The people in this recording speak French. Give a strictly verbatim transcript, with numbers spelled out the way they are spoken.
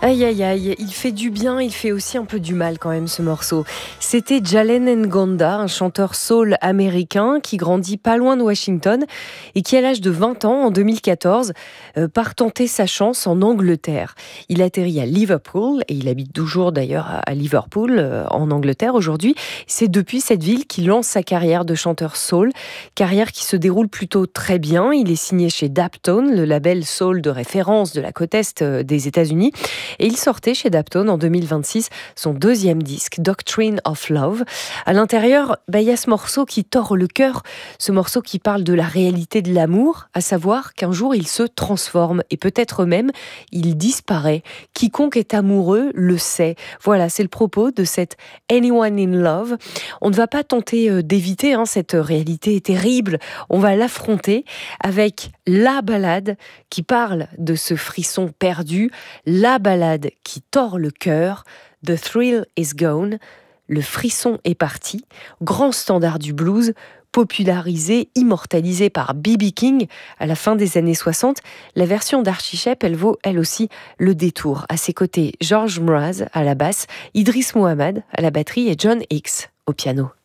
Aïe aïe aïe, il fait du bien, il fait aussi un peu du mal quand même ce morceau. C'était Jalen Ngonda, un chanteur soul américain qui grandit pas loin de Washington et qui à l'âge de vingt ans, en deux mille quatorze, euh, part tenter sa chance en Angleterre. Il atterrit à Liverpool et il habite toujours d'ailleurs à, à Liverpool euh, en Angleterre aujourd'hui. C'est depuis cette ville qu'il lance sa carrière de chanteur soul, carrière qui se déroule plutôt très bien. Il est signé chez Daptone, le label soul de référence de la côte est euh, des États-Unis. Et il sortait chez Daptone en deux mille vingt-six son deuxième disque, Doctrine of Love. À l'intérieur, bah, il y a ce morceau qui tord le cœur, ce morceau qui parle de la réalité de l'amour, à savoir qu'un jour il se transforme et peut-être même il disparaît. Quiconque est amoureux le sait. Voilà, c'est le propos de cette Anyone in Love. On ne va pas tenter d'éviter hein, cette réalité terrible. On va l'affronter avec la ballade qui parle de ce frisson perdu, la ballade qui tord le cœur, The Thrill is Gone, le frisson est parti, grand standard du blues, popularisé, immortalisé par B B King à la fin des années soixante. La version d'Archie Shepp, elle vaut elle aussi le détour. À ses côtés, George Mraz à la basse, Idris Muhammad à la batterie et John Hicks au piano.